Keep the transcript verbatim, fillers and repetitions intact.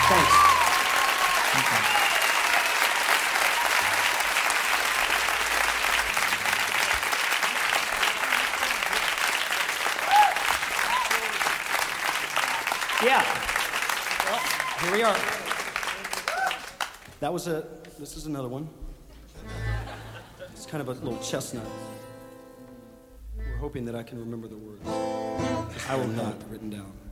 Thanks. Yeah. Well, here we are. That was a, this is another one. It's kind of a little chestnut. We're hoping that I can remember the words. I will not, written down.